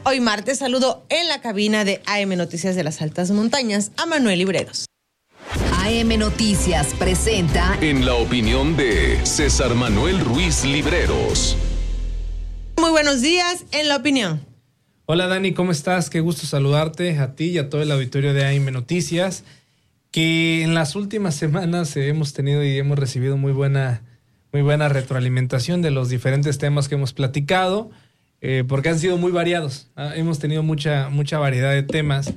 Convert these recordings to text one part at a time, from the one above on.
Hoy martes saludo en la cabina de AM Noticias de las Altas Montañas a Manuel Libreros. AM Noticias presenta En la opinión de César Manuel Ruiz Libreros. Muy buenos días en la opinión. Hola Dani, ¿cómo estás? Qué gusto saludarte a ti y a todo el auditorio de AM Noticias, que en las últimas semanas hemos tenido y hemos recibido muy buena retroalimentación de los diferentes temas que hemos platicado, porque han sido muy variados. Hemos tenido mucha variedad de temas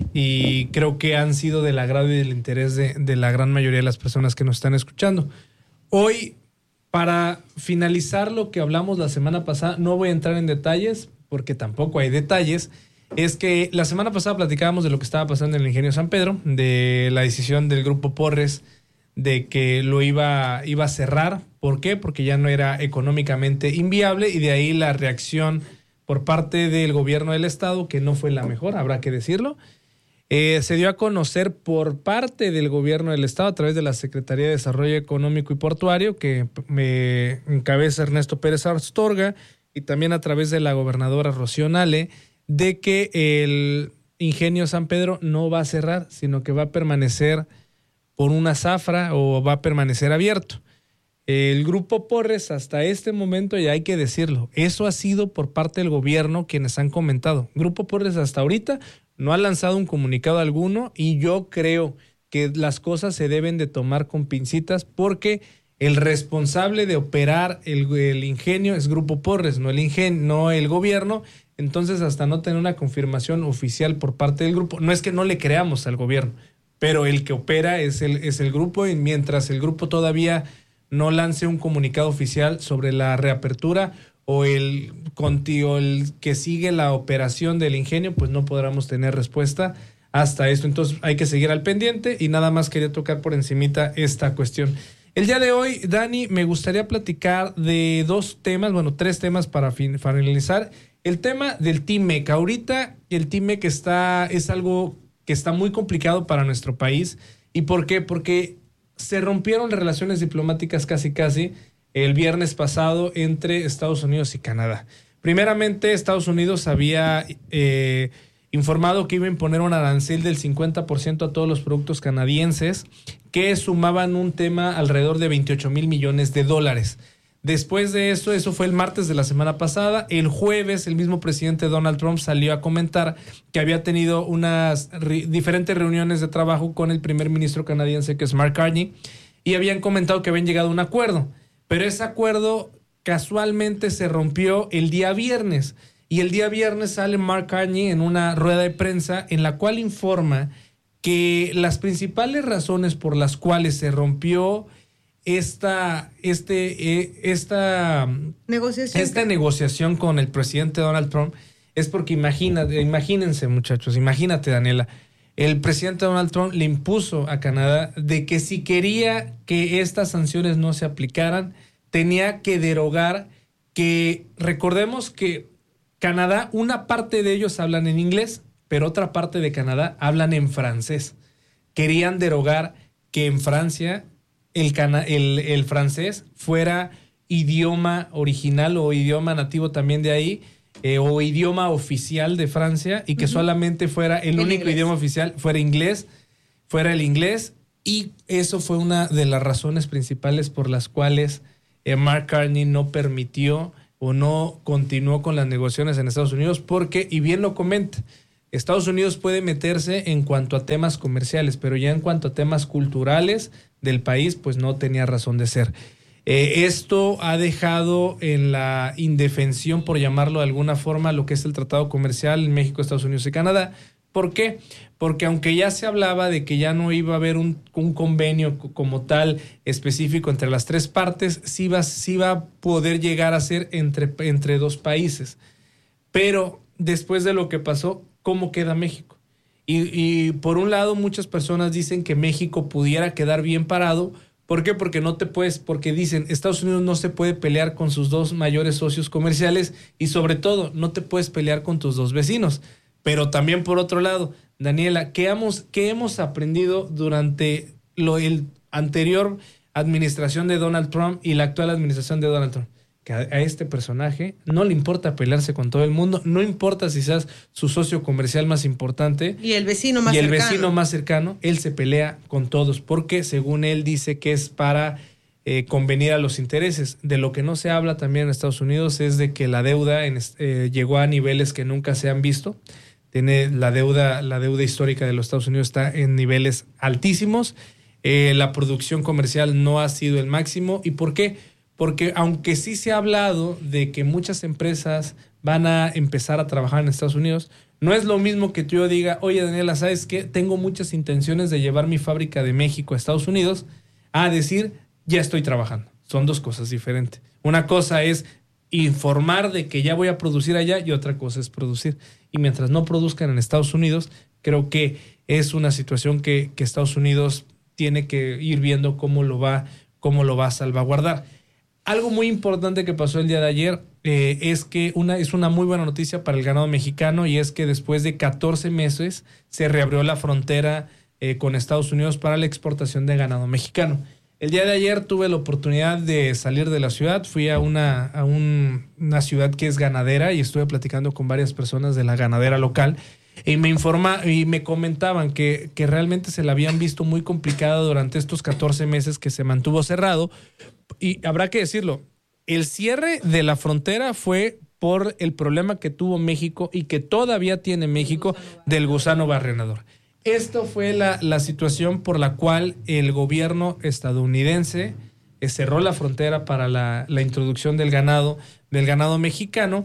y creo que han sido del agrado y del interés de la gran mayoría de las personas que nos están escuchando. Hoy, para finalizar lo que hablamos la semana pasada, no voy a entrar en detalles porque tampoco hay detalles. Es que la semana pasada platicábamos de lo que estaba pasando en el Ingenio San Pedro, de la decisión del Grupo Porres de que lo iba a cerrar. ¿Por qué? Porque ya no era económicamente inviable, y de ahí la reacción por parte del gobierno del estado, que no fue la mejor, habrá que decirlo. Se dio a conocer por parte del gobierno del estado a través de la Secretaría de Desarrollo Económico y Portuario, que me encabeza Ernesto Pérez Astorga, y también a través de la gobernadora Rocío Nale, de que el Ingenio San Pedro no va a cerrar, sino que va a permanecer por una zafra o va a permanecer abierto. El Grupo Porres hasta este momento, ya hay que decirlo, eso ha sido por parte del gobierno quienes han comentado. Grupo Porres hasta ahorita no ha lanzado un comunicado alguno, y yo creo que las cosas se deben de tomar con pincitas, porque el responsable de operar el ingenio es Grupo Porres, no el gobierno. Entonces, hasta no tener una confirmación oficial por parte del grupo, no es que no le creamos al gobierno, pero el que opera es el grupo, y mientras el grupo todavía no lance un comunicado oficial sobre la reapertura o el que sigue la operación del ingenio, pues no podremos tener respuesta hasta esto. Entonces hay que seguir al pendiente, y nada más quería tocar por encimita esta cuestión. El día de hoy, Dani, me gustaría platicar de tres temas para finalizar. El tema del TIMEC. Ahorita el TIMEC es algo que está muy complicado para nuestro país. ¿Y por qué? Porque se rompieron las relaciones diplomáticas casi el viernes pasado entre Estados Unidos y Canadá. Primeramente, Estados Unidos había informado que iba a imponer un arancel del 50% a todos los productos canadienses, que sumaban un tema alrededor de $28 mil millones. Después de eso fue el martes de la semana pasada. El jueves, el mismo presidente Donald Trump salió a comentar que había tenido unas diferentes reuniones de trabajo con el primer ministro canadiense, que es Mark Carney, y habían comentado que habían llegado a un acuerdo. Pero ese acuerdo casualmente se rompió el día viernes. Y el día viernes sale Mark Carney en una rueda de prensa en la cual informa que las principales razones por las cuales se rompió esta negociación con el presidente Donald Trump es porque imagínense, muchachos, imagínate, Daniela, el presidente Donald Trump le impuso a Canadá de que si quería que estas sanciones no se aplicaran, tenía que derogar, que recordemos que Canadá, una parte de ellos hablan en inglés, pero otra parte de Canadá hablan en francés. Querían derogar que en Francia el francés fuera idioma original o idioma nativo también de ahí, o idioma oficial de Francia, y que solamente fuera el único idioma oficial, fuera el inglés. Y eso fue una de las razones principales por las cuales Mark Carney no permitió o no continuó con las negociaciones en Estados Unidos, porque, y bien lo comenta, Estados Unidos puede meterse en cuanto a temas comerciales, pero ya en cuanto a temas culturales del país, pues no tenía razón de ser. Esto ha dejado en la indefensión, por llamarlo de alguna forma, lo que es el tratado comercial en México, Estados Unidos y Canadá. ¿Por qué? Porque aunque ya se hablaba de que ya no iba a haber un convenio como tal específico entre las tres partes, sí va a poder llegar a ser entre dos países. Pero después de lo que pasó, ¿cómo queda México? Y por un lado, muchas personas dicen que México pudiera quedar bien parado. ¿Por qué? Porque dicen, Estados Unidos no se puede pelear con sus dos mayores socios comerciales, y sobre todo, no te puedes pelear con tus dos vecinos. Pero también, por otro lado, Daniela, ¿qué hemos aprendido durante el anterior administración de Donald Trump y la actual administración de Donald Trump? que a este personaje no le importa pelearse con todo el mundo, no importa si seas su socio comercial más importante y el vecino más cercano, él se pelea con todos porque según él dice que es para convenir a los intereses. De lo que no se habla también en Estados Unidos es de que la deuda llegó a niveles que nunca se han visto. La deuda histórica de los Estados Unidos está en niveles altísimos. La producción comercial no ha sido el máximo. ¿Y por qué? Porque aunque sí se ha hablado de que muchas empresas van a empezar a trabajar en Estados Unidos, no es lo mismo que yo diga, oye Daniela, ¿sabes qué? Tengo muchas intenciones de llevar mi fábrica de México a Estados Unidos, a decir, ya estoy trabajando. Son dos cosas diferentes. Una cosa es informar de que ya voy a producir allá y otra cosa es producir. Y mientras no produzcan en Estados Unidos, creo que es una situación que Estados Unidos tiene que ir viendo cómo lo va a salvaguardar. Algo muy importante que pasó el día de ayer es que es una muy buena noticia para el ganado mexicano, y es que después de 14 meses se reabrió la frontera con Estados Unidos para la exportación de ganado mexicano. El día de ayer tuve la oportunidad de salir de la ciudad, fui a una ciudad que es ganadera y estuve platicando con varias personas de la ganadera local. Y me comentaban que realmente se la habían visto muy complicada durante estos 14 meses que se mantuvo cerrado. Y habrá que decirlo, el cierre de la frontera fue por el problema que tuvo México y que todavía tiene México del gusano barrenador. Esto fue la situación por la cual el gobierno estadounidense cerró la frontera para la introducción del ganado mexicano.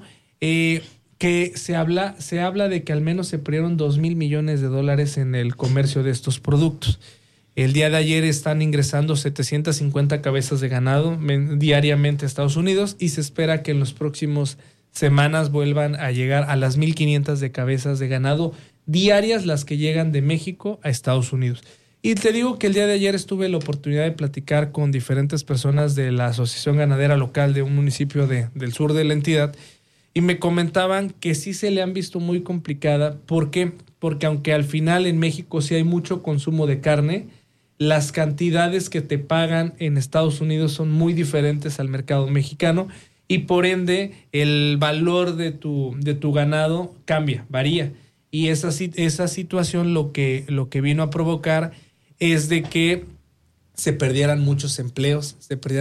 Que se habla de que al menos se perdieron $2,000 millones en el comercio de estos productos. El día de ayer están ingresando 750 cabezas de ganado diariamente a Estados Unidos y se espera que en las próximas semanas vuelvan a llegar a las 1,500 de cabezas de ganado diarias, las que llegan de México a Estados Unidos. Y te digo que el día de ayer tuve la oportunidad de platicar con diferentes personas de la Asociación Ganadera Local de un municipio del sur de la entidad. Y me comentaban que sí se le han visto muy complicada. ¿Por qué? Porque aunque al final en México sí hay mucho consumo de carne, las cantidades que te pagan en Estados Unidos son muy diferentes al mercado mexicano y por ende el valor de tu ganado cambia, varía. Y esa situación lo que vino a provocar es de que se perdieran muchos empleos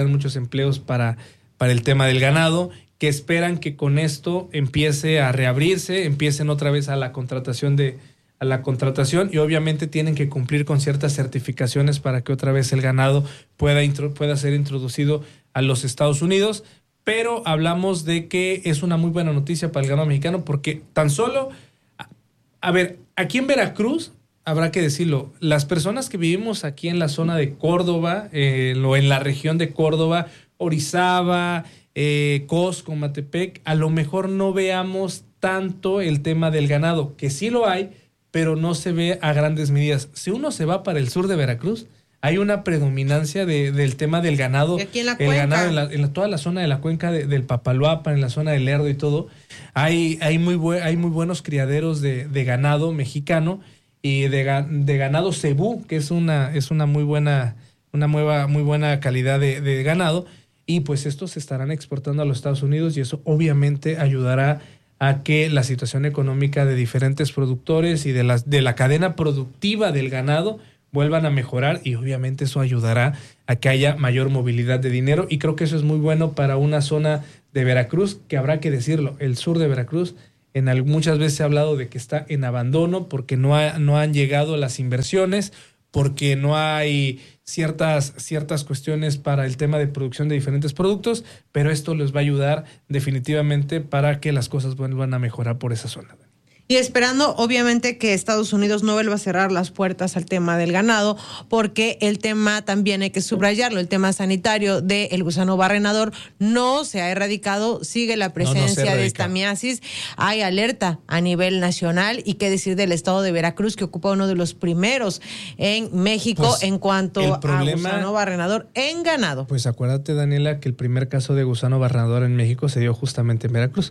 para el tema del ganado, que esperan que con esto empiece a reabrirse, empiecen otra vez a la contratación y obviamente tienen que cumplir con ciertas certificaciones para que otra vez el ganado pueda ser introducido a los Estados Unidos. Pero hablamos de que es una muy buena noticia para el ganado mexicano porque tan solo, aquí en Veracruz, habrá que decirlo, las personas que vivimos aquí en la zona de Córdoba, en la región de Córdoba, Orizaba, Cosco, Matepec, a lo mejor no veamos tanto el tema del ganado, que sí lo hay, pero no se ve a grandes medidas. Si uno se va para el sur de Veracruz, hay una predominancia del tema del ganado. Y aquí en la cuenca. Ganado en toda la zona de la cuenca del Papaloapan, en la zona del Lerdo y todo, hay muy buenos criaderos de ganado mexicano y de ganado cebú, que es una muy buena calidad de ganado. Y pues estos se estarán exportando a los Estados Unidos y eso obviamente ayudará a que la situación económica de diferentes productores y de la cadena productiva del ganado vuelvan a mejorar y obviamente eso ayudará a que haya mayor movilidad de dinero y creo que eso es muy bueno para una zona de Veracruz que habrá que decirlo, el sur de Veracruz muchas veces se ha hablado de que está en abandono porque no han llegado las inversiones, porque no hay ciertas cuestiones para el tema de producción de diferentes productos, pero esto les va a ayudar definitivamente para que las cosas vuelvan a mejorar por esa zona. Y esperando, obviamente, que Estados Unidos no vuelva a cerrar las puertas al tema del ganado, porque el tema también hay que subrayarlo, el tema sanitario del gusano barrenador no se ha erradicado, sigue la presencia de esta miasis, hay alerta a nivel nacional y qué decir del estado de Veracruz, que ocupa uno de los primeros en México pues, en cuanto a gusano barrenador en ganado. Pues acuérdate, Daniela, que el primer caso de gusano barrenador en México se dio justamente en Veracruz.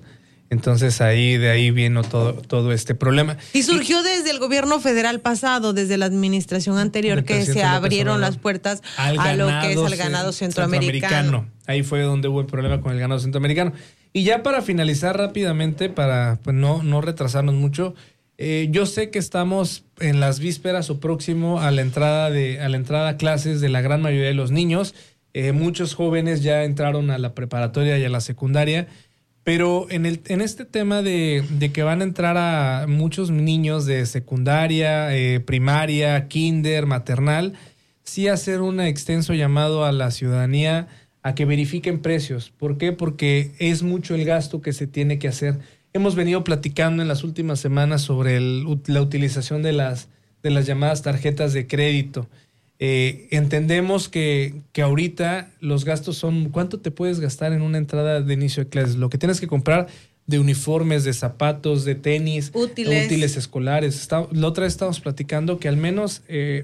Entonces de ahí vino todo este problema. Y surgió desde el gobierno federal pasado, desde la administración anterior, que se abrieron las puertas a lo que es el ganado centroamericano. Ahí fue donde hubo el problema con el ganado centroamericano. Y ya para finalizar rápidamente, para pues, no retrasarnos mucho, yo sé que estamos en las vísperas o próximo a la entrada a clases de la gran mayoría de los niños. Muchos jóvenes ya entraron a la preparatoria y a la secundaria. Pero en este tema de que van a entrar a muchos niños de secundaria, primaria, kinder, maternal, sí hacer un extenso llamado a la ciudadanía a que verifiquen precios. ¿Por qué? Porque es mucho el gasto que se tiene que hacer. Hemos venido platicando en las últimas semanas sobre la utilización de las llamadas tarjetas de crédito. Entendemos que ahorita los gastos son, ¿cuánto te puedes gastar en una entrada de inicio de clases? Lo que tienes que comprar de uniformes, de zapatos, de tenis, útiles escolares. La otra vez estábamos platicando que al menos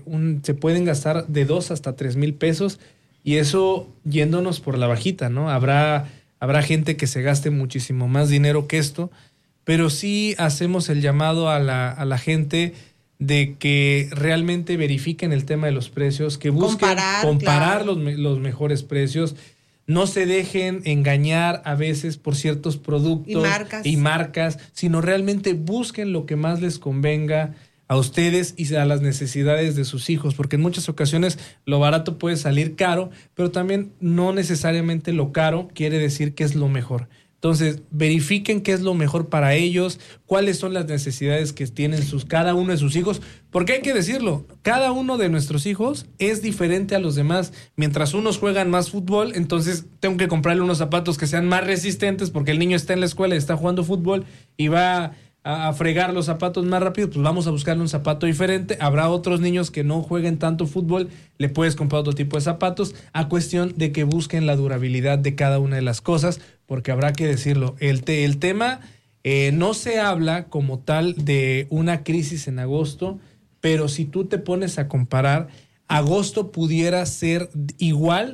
se pueden gastar de 2 hasta 3 mil pesos, y eso yéndonos por la bajita, ¿no? Habrá gente que se gaste muchísimo más dinero que esto, pero sí hacemos el llamado a la gente de que realmente verifiquen el tema de los precios, que busquen comparar claro, los mejores precios, no se dejen engañar a veces por ciertos productos y marcas, sino realmente busquen lo que más les convenga a ustedes y a las necesidades de sus hijos, porque en muchas ocasiones lo barato puede salir caro, pero también no necesariamente lo caro quiere decir que es lo mejor. Entonces, verifiquen qué es lo mejor para ellos, cuáles son las necesidades que tienen cada uno de sus hijos, porque hay que decirlo, cada uno de nuestros hijos es diferente a los demás. Mientras unos juegan más fútbol, entonces tengo que comprarle unos zapatos que sean más resistentes, porque el niño está en la escuela y está jugando fútbol y va a fregar los zapatos más rápido, pues vamos a buscarle un zapato diferente. Habrá otros niños que no jueguen tanto fútbol, le puedes comprar otro tipo de zapatos, a cuestión de que busquen la durabilidad de cada una de las cosas, porque habrá que decirlo, el tema no se habla como tal de una crisis en agosto, pero si tú te pones a comparar, agosto pudiera ser igual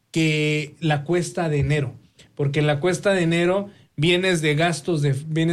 que la cuesta de enero, porque en la cuesta de enero vienes de gastos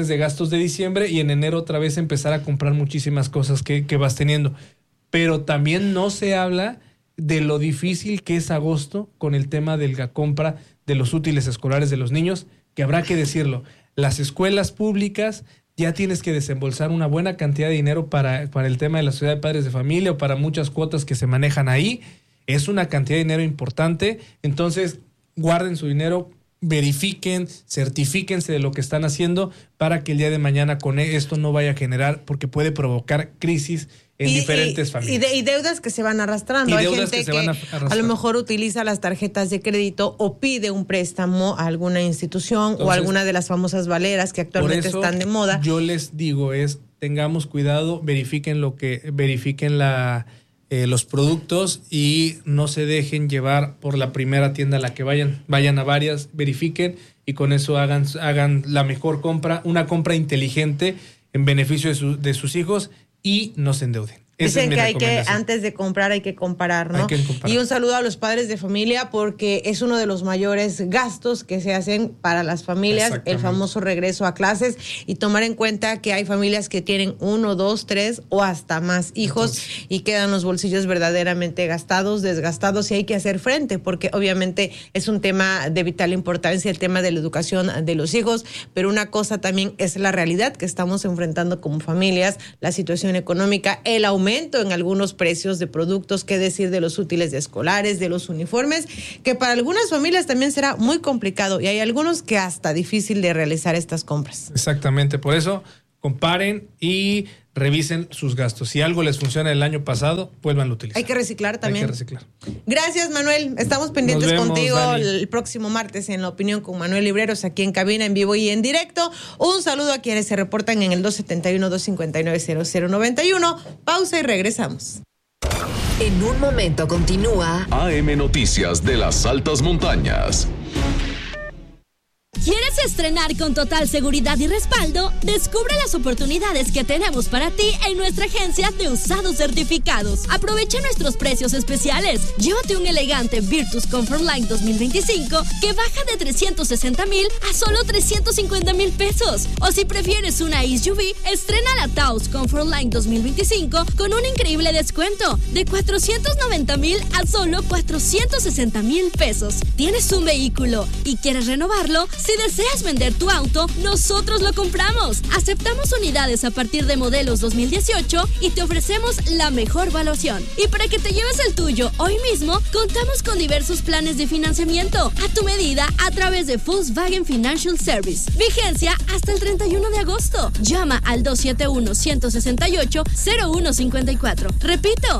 de diciembre, y en enero otra vez empezar a comprar muchísimas cosas que vas teniendo. Pero también no se habla de lo difícil que es agosto con el tema de la compra de los útiles escolares de los niños, que habrá que decirlo. Las escuelas públicas ya tienes que desembolsar una buena cantidad de dinero para el tema de la sociedad de padres de familia o para muchas cuotas que se manejan ahí. Es una cantidad de dinero importante. Entonces, guarden su dinero, verifiquen, certifíquense de lo que están haciendo para que el día de mañana con esto no vaya a generar, porque puede provocar crisis en diferentes familias. Y deudas que se van arrastrando. Hay gente que a lo mejor utiliza las tarjetas de crédito o pide un préstamo a alguna institución. Entonces, o alguna de las famosas valeras que actualmente están de moda. Yo les digo tengamos cuidado, verifiquen los productos y no se dejen llevar por la primera tienda a la que vayan a varias, verifiquen y con eso hagan la mejor compra, una compra inteligente en beneficio de sus hijos, y no se endeuden. Dicen que antes de comprar hay que comparar, ¿no? Y un saludo a los padres de familia, porque es uno de los mayores gastos que se hacen para las familias, el famoso regreso a clases, y tomar en cuenta que hay familias que tienen 1, 2, 3 o hasta más hijos. Entonces, y quedan los bolsillos verdaderamente desgastados, y hay que hacer frente, porque obviamente es un tema de vital importancia, el tema de la educación de los hijos, pero una cosa también es la realidad que estamos enfrentando como familias, la situación económica, el aumento en algunos precios de productos, qué decir de los útiles escolares, de los uniformes, que para algunas familias también será muy complicado, y hay algunos que hasta difícil de realizar estas compras. Exactamente, por eso comparen y revisen sus gastos. Si algo les funciona el año pasado, vuelvan a utilizar. Hay que reciclar también. Hay que reciclar. Gracias, Manuel. Estamos pendientes contigo, Dani, el próximo martes en La Opinión con Manuel Libreros, aquí en cabina, en vivo y en directo. Un saludo a quienes se reportan en el 271-259-0091. Pausa y regresamos. En un momento continúa AM Noticias de las Altas Montañas. ¿Quieres estrenar con total seguridad y respaldo? Descubre las oportunidades que tenemos para ti en nuestra agencia de usados certificados. Aprovecha nuestros precios especiales. Llévate un elegante Virtus Comfort Line 2025 que baja de 360,000 a solo 350,000 pesos. O si prefieres una SUV, estrena la Taos Comfort Line 2025 con un increíble descuento de 490,000 a solo 460,000 pesos. ¿Tienes un vehículo y quieres renovarlo? Si deseas vender tu auto, nosotros lo compramos. Aceptamos unidades a partir de modelos 2018 y te ofrecemos la mejor evaluación. Y para que te lleves el tuyo hoy mismo, contamos con diversos planes de financiamiento a tu medida a través de Volkswagen Financial Service. Vigencia hasta el 31 de agosto. Llama al 271-168-0154. Repito,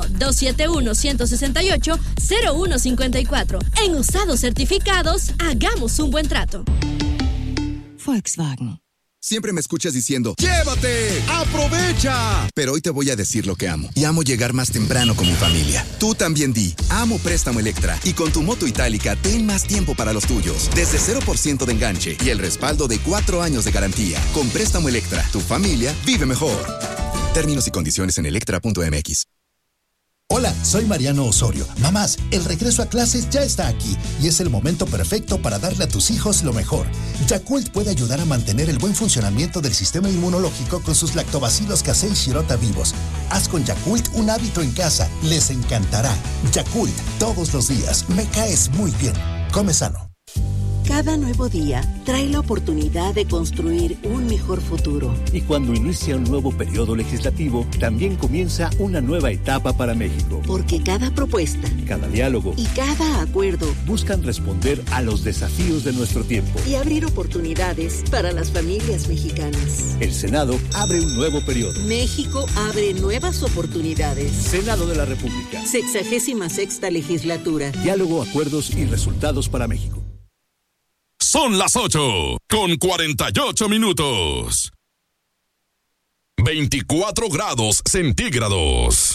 271-168-0154. En usados certificados, hagamos un buen trato. Volkswagen. Siempre me escuchas diciendo, ¡llévate! ¡Aprovecha! Pero hoy te voy a decir lo que amo. Y amo llegar más temprano con mi familia. Tú también di, amo Préstamo Electra. Y con tu moto itálica, ten más tiempo para los tuyos. Desde 0% de enganche y el respaldo de 4 años de garantía. Con Préstamo Electra, tu familia vive mejor. Términos y condiciones en electra.mx. Hola, soy Mariano Osorio. Mamás, el regreso a clases ya está aquí y es el momento perfecto para darle a tus hijos lo mejor. Yakult puede ayudar a mantener el buen funcionamiento del sistema inmunológico con sus lactobacilos casei shirota vivos. Haz con Yakult un hábito en casa. Les encantará. Yakult, todos los días. Me caes muy bien. Come sano. Cada nuevo día trae la oportunidad de construir un mejor futuro. Y cuando inicia un nuevo periodo legislativo, también comienza una nueva etapa para México. Porque cada propuesta, cada diálogo y cada acuerdo buscan responder a los desafíos de nuestro tiempo y abrir oportunidades para las familias mexicanas. El Senado abre un nuevo periodo. México abre nuevas oportunidades. Senado de la República. 66ª legislatura. Diálogo, acuerdos y resultados para México. Son las 8:48. 24 grados centígrados.